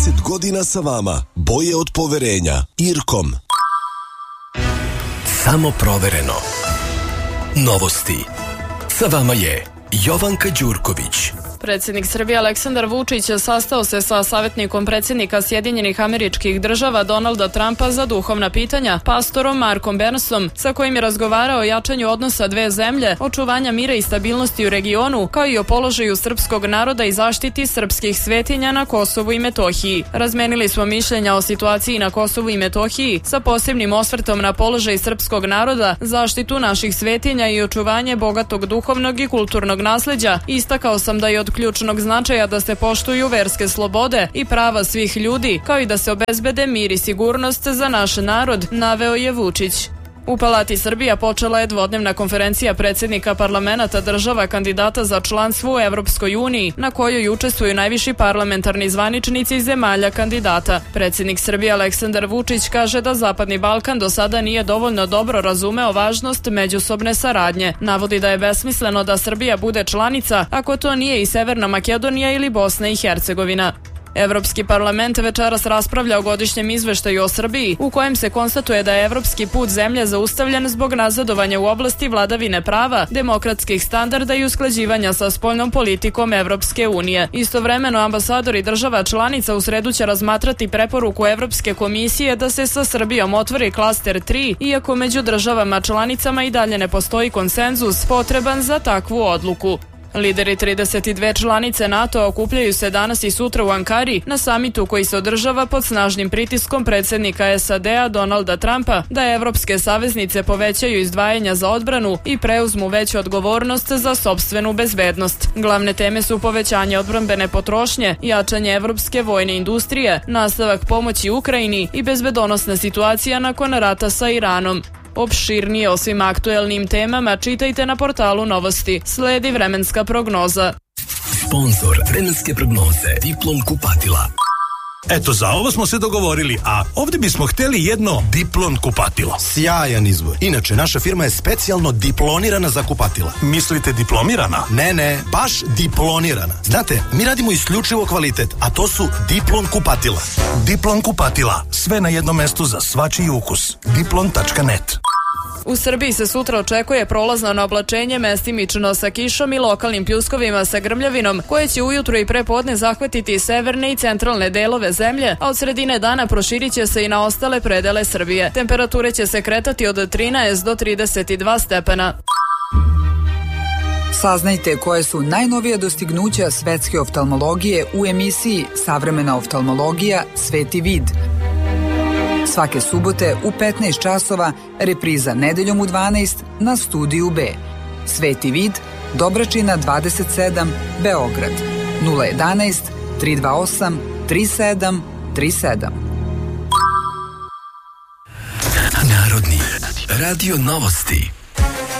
10 godina sa vama, boje od poverenja. Irkom. Samo provereno. Novosti. Sa vama je Jovanka Đurković. Predsjednik Srbije Aleksandar Vučić sastao se sa savjetnikom predsjednika Sjedinjenih Američkih Država Donalda Trumpa za duhovna pitanja, pastorom Markom Bernsom, sa kojim je razgovarao o jačanju odnosa dve zemlje, očuvanja mira i stabilnosti u regionu, kao i o položaju srpskog naroda i zaštiti srpskih svetinja na Kosovu i Metohiji. Razmenili smo mišljenja o situaciji na Kosovu i Metohiji sa posebnim osvrtom na položaj srpskog naroda, zaštitu naših svetinja i očuvanje bogatog duhovnog i kulturnog nasleđa. Istakao sam da je od ključnog značaja da se poštuju verske slobode i prava svih ljudi, kao i da se obezbede mir i sigurnost za naš narod, naveo je Vučić. U Palati Srbija počela je dvodnevna konferencija predsjednika parlamenata država kandidata za članstvo u Evropskoj uniji, na kojoj učestvuju najviši parlamentarni zvaničnici zemalja kandidata. Predsjednik Srbije Aleksandar Vučić kaže da Zapadni Balkan do sada nije dovoljno dobro razumeo važnost međusobne saradnje. Navodi da je besmisleno da Srbija bude članica ako to nije i Severna Makedonija ili Bosna i Hercegovina. Evropski parlament večeras raspravlja o godišnjem izveštaju o Srbiji, u kojem se konstatuje da je evropski put zemlje zaustavljen zbog nazadovanja u oblasti vladavine prava, demokratskih standarda i usklađivanja sa spoljnom politikom Evropske unije. Istovremeno, ambasadori država članica u sredu će razmatrati preporuku Evropske komisije da se sa Srbijom otvori klaster 3, iako među državama članicama i dalje ne postoji konsenzus potreban za takvu odluku. Lideri 32 članice NATO okupljaju se danas i sutra u Ankari na samitu koji se održava pod snažnim pritiskom predsjednika SAD-a Donalda Trumpa da evropske saveznice povećaju izdvajanja za odbranu i preuzmu veću odgovornost za sopstvenu bezbednost. Glavne teme su povećanje odbrambene potrošnje, jačanje evropske vojne industrije, nastavak pomoći Ukrajini i bezbedonosna situacija nakon rata sa Iranom. Opširnije o svim aktuelnim temama čitajte na portalu Novosti. Sledi vremenska prognoza. Sponzor vremenske prognoze Diplom kupatila. Eto, za ovo smo se dogovorili, a ovdje bismo htjeli jedno Diplom kupatilo. Sjajan izbor. Inače, naša firma je specijalno diplonirana za kupatila. Mislite diplomirana? Ne, baš diplonirana. Znate, mi radimo isključivo kvalitet, a to su Diplom kupatila. Diplom kupatila. Sve na jednom mestu za svačiji ukus. Diplom.net. U Srbiji se sutra očekuje prolazno oblačenje mestimično sa kišom i lokalnim pljuskovima sa grmljavinom, koje će ujutro i prepodne zahvatiti severne i centralne delove zemlje, a od sredine dana proširit će se i na ostale predele Srbije. Temperature će se kretati od 13 do 32 stepena. Saznajte koje su najnovija dostignuća svetske oftalmologije u emisiji Savremena oftalmologija Sveti vid. Svake subote u 15 časova, repriza nedeljom u 12 na Studiju B. Sveti vid, Dobračina 27, Beograd. 011 328 3737. Narodni radio novosti.